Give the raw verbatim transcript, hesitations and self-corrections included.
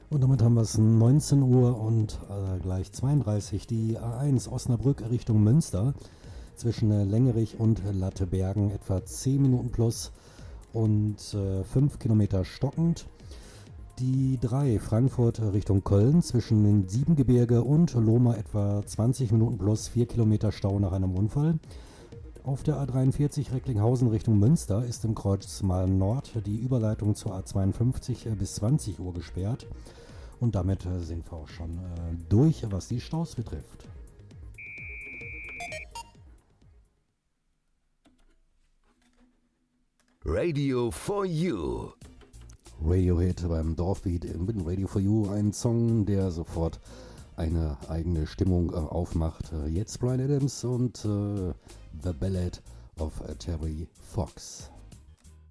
Und damit haben wir es neunzehn Uhr und äh, gleich zweiunddreißig. Die A eins Osnabrück Richtung Münster zwischen äh, Lengerich und Lattebergen etwa zehn Minuten plus und äh, fünf Kilometer stockend. Die drei Frankfurt Richtung Köln zwischen den Siebengebirge und Lohmar etwa zwanzig Minuten plus vier Kilometer Stau nach einem Unfall. Auf der A dreiundvierzig Recklinghausen Richtung Münster ist im Kreuz Malen Nord die Überleitung zur A zweiundfünfzig bis zwanzig Uhr gesperrt. Und damit sind wir auch schon äh, durch, was die Staus betrifft. Radio for You. Radiohead beim Dorfbeat mit Radio for You, ein Song, der sofort eine eigene Stimmung äh, aufmacht. Jetzt Bryan Adams und äh, The Ballad of Terry Fox.